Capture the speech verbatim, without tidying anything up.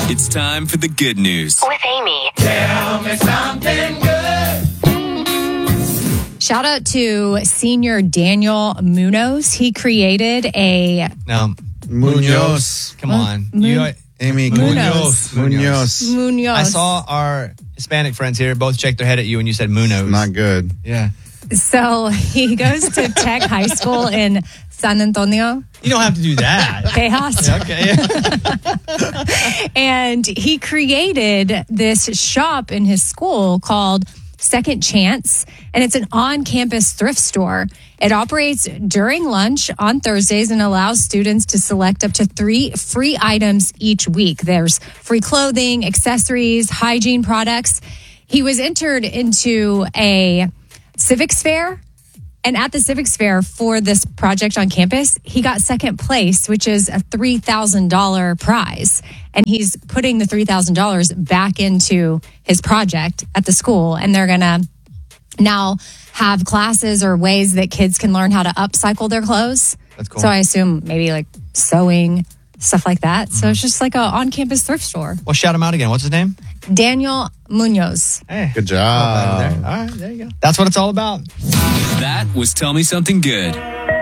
It's time for the good news. With Amy. Tell me something good. Shout out to senior Daniel Munoz. He created a... No. Munoz. Come on. Mun- You, Amy Munoz. Munoz. Munoz. I saw our Hispanic friends here both shake their head at you when you said Munoz. Not good. Yeah. So he goes to Tech High School in San Antonio, You don't have to do that. Tejas. Okay. And he created this shop in his school called Second Chance, and it's an on-campus thrift store. It operates during lunch on Thursdays and allows students to select up to three free items each week. There's free clothing, accessories, hygiene products. He was entered into a civics fair, and at the civics fair for this project on campus, he got second place, which is a three thousand dollars prize. And he's putting the three thousand dollars back into his project at the school. And they're going to now have classes or ways that kids can learn how to upcycle their clothes. That's cool. So I assume maybe like sewing, stuff like that. So it's just like a on-campus thrift store. Well, shout him out again. What's his name? Daniel Munoz. Hey. Good All job. right, there you go. That's what it's all about. That was Tell Me Something Good.